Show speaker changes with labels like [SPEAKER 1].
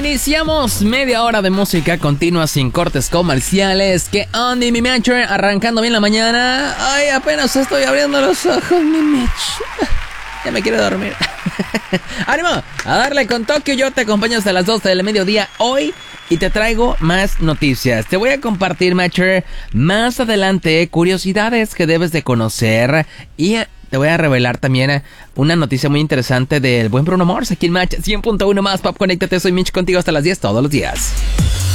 [SPEAKER 1] Iniciamos media hora de música continua sin cortes comerciales. ¿Qué onda, mi Mitch? Arrancando bien la mañana. Ay, apenas estoy abriendo los ojos, mi Mitch. Ya me quiero dormir. ¡Ánimo! A darle con Tokio. Yo te acompaño hasta las 12 del mediodía hoy y te traigo más noticias. Te voy a compartir, Matcher, más adelante curiosidades que debes de conocer y te voy a revelar también una noticia muy interesante del buen Bruno Mars aquí en Match 100.1 más Pop. Conéctate, soy Mitch contigo hasta las 10 todos los días.